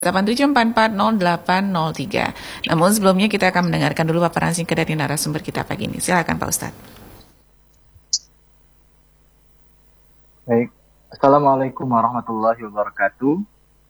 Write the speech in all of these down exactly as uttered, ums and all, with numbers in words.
delapan tujuh empat empat nol delapan nol tiga. Namun sebelumnya kita akan mendengarkan dulu paparan singkat dari narasumber kita pagi ini. Silakan Pak Ustadz. Baik, Assalamualaikum warahmatullahi wabarakatuh.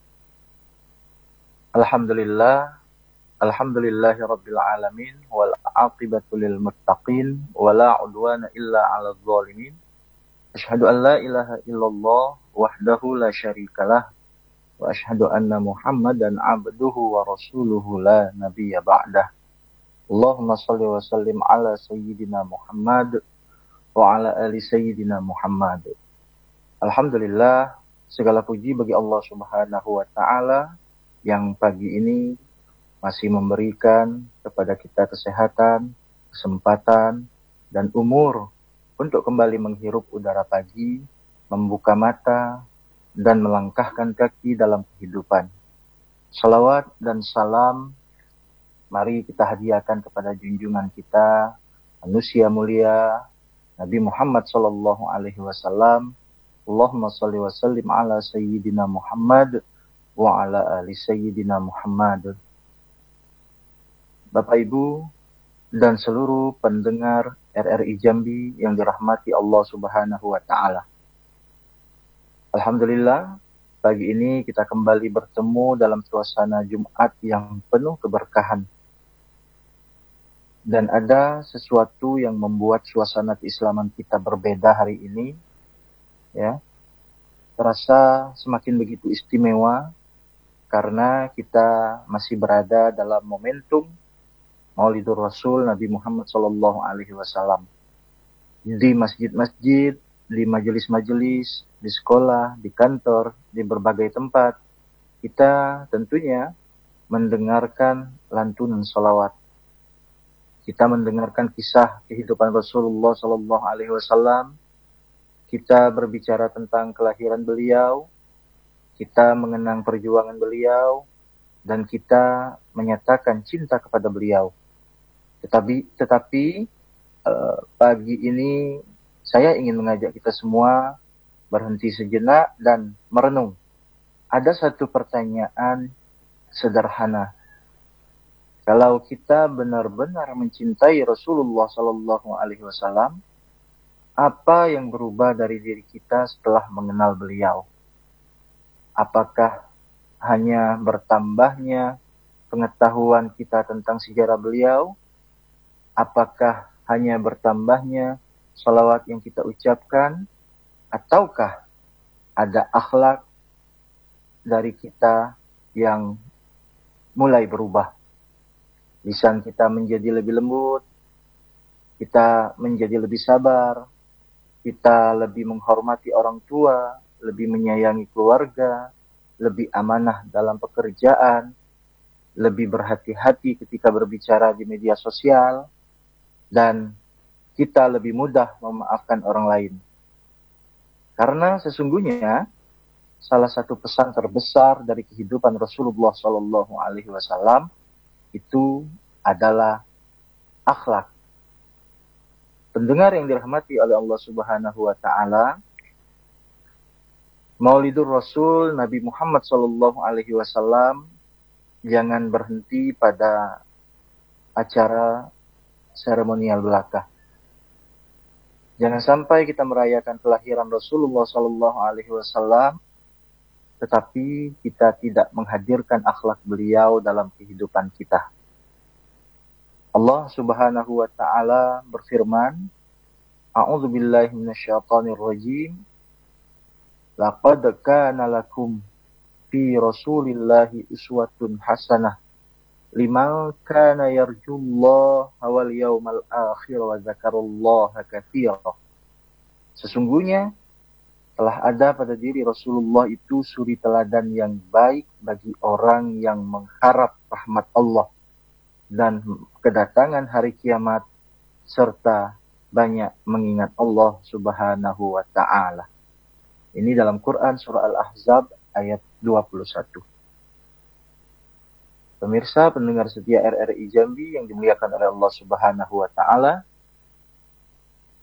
Alhamdulillah, Alhamdulillahi rabbil alamin, wal aqibatu lil muttaqin, wala udwana illa ala zalimin. Asyhadu an la ilaha illallah wahdahu la syarikalah. Wa asyhadu anna Muhammadan abduhu wa rasuluhu la nabiyya ba'dah. Allahumma salli wa sallim ala sayyidina Muhammad wa ala ali sayyidina Muhammad. Alhamdulillah, segala puji bagi Allah Subhanahu wa taala yang pagi ini masih memberikan kepada kita kesehatan, kesempatan dan umur untuk kembali menghirup udara pagi, membuka mata dan melangkahkan kaki dalam kehidupan. Salawat dan salam mari kita hadiahkan kepada junjungan kita, manusia mulia, Nabi Muhammad sallallahu alaihi wasallam. Allahumma salli wa sallim ala sayyidina Muhammad wa ala ali sayyidina Muhammad. Bapak Ibu dan seluruh pendengar R R I Jambi yang dirahmati Allah Subhanahu wa taala. Alhamdulillah, pagi ini kita kembali bertemu dalam suasana Jumat yang penuh keberkahan. Dan ada sesuatu yang membuat suasana keislaman kita berbeda hari ini. Ya, terasa semakin begitu istimewa karena kita masih berada dalam momentum Maulidur Rasul Nabi Muhammad sallallahu alaihi wasallam. Di masjid-masjid, di majelis-majelis, di sekolah, di kantor, di berbagai tempat, kita tentunya mendengarkan lantunan salawat. Kita mendengarkan kisah kehidupan Rasulullah sallallahu alaihi wasallam. Kita berbicara tentang kelahiran beliau, kita mengenang perjuangan beliau, dan kita menyatakan cinta kepada beliau. Tetapi, tetapi uh, pagi ini saya ingin mengajak kita semua berhenti sejenak dan merenung. Ada satu pertanyaan sederhana. Kalau kita benar-benar mencintai Rasulullah sallallahu alaihi wasallam, apa yang berubah dari diri kita setelah mengenal beliau? Apakah hanya bertambahnya pengetahuan kita tentang sejarah beliau? Apakah hanya bertambahnya salawat yang kita ucapkan? Ataukah ada akhlak dari kita yang mulai berubah? Lisan kita menjadi lebih lembut, kita menjadi lebih sabar, kita lebih menghormati orang tua, lebih menyayangi keluarga, lebih amanah dalam pekerjaan, lebih berhati-hati ketika berbicara di media sosial, dan kita lebih mudah memaafkan orang lain. Karena sesungguhnya salah satu pesan terbesar dari kehidupan Rasulullah sallallahu alaihi wasallam itu adalah akhlak. Pendengar yang dirahmati oleh Allah Subhanahu wa taala, Maulidur Rasul Nabi Muhammad sallallahu alaihi wasallam jangan berhenti pada acara seremonial belaka. Jangan sampai kita merayakan kelahiran Rasulullah sallallahu alaihi wasallam tetapi kita tidak menghadirkan akhlak beliau dalam kehidupan kita. Allah Subhanahu wa taala berfirman, A'udzu billahi minasyaitonir rajim. Laqad kana lakum fi Rasulillahi uswatun hasanah liman kana yarjullaha wal yawmal akhir wa dzakarallaha katsiran. Sesungguhnya telah ada pada diri Rasulullah itu suri teladan yang baik bagi orang yang mengharap rahmat Allah dan kedatangan hari kiamat serta banyak mengingat Allah Subhanahu wa taala. Ini dalam Quran surah Al-Ahzab ayat dua puluh satu. Pemirsa pendengar setia R R I Jambi yang dimuliakan oleh Allah Subhanahu wa taala,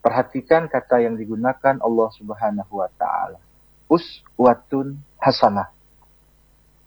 perhatikan kata yang digunakan Allah Subhanahu wa taala. Uswatun hasanah.